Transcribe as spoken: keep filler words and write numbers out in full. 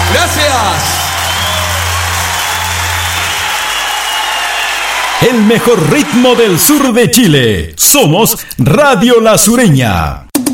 Gracias. El mejor ritmo del sur de Chile. Somos Radio La Sureña.